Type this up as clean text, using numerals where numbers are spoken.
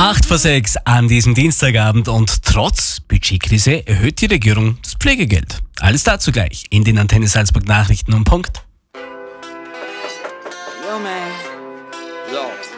8 vor 6 an diesem Dienstagabend und trotz Budgetkrise erhöht die Regierung das Pflegegeld. Alles dazu gleich in den Antenne Salzburg Nachrichten um Punkt. Yo, man. Yo.